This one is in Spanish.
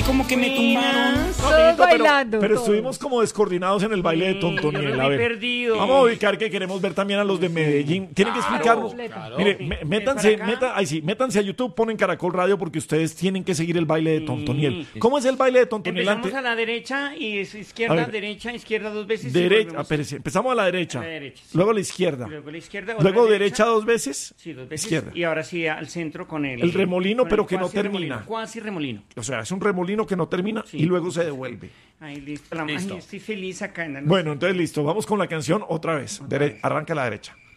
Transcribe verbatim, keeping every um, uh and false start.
como que me tumbaron. No, Todos amiguito, pero- bailando, Pero, todos. estuvimos como descoordinados en el baile de Tontoniel. yo A me he ver, perdido. vamos a ubicar que queremos ver también a los de Medellín. Tienen que explicarnos. Claro. Mire, Sí. me- métanse, Para acá. meta, ay, sí, métanse a YouTube, ponen Caracol Radio porque ustedes tienen que seguir el baile de Tontoniel. Sí. ¿Cómo es el baile de Tontoniel? Empezamos Ante- a la derecha y es A izquierda, ver. derecha, izquierda dos veces. y Derecha, volvemos espérese, empezamos a la derecha, a la derecha, sí. luego a la izquierda, Y luego a la izquierda. otra luego derecha dos veces, Sí, dos veces. izquierda. Y ahora sí al centro con el... El remolino, con pero el que no cuasi termina. remolino, Cuasi remolino. O sea, es un remolino que no termina Sí. y luego se devuelve. Ahí listo. La, Listo. Ay, estoy feliz acá. En la- Bueno, entonces listo, vamos con la canción otra vez. Dere- arranca a la derecha.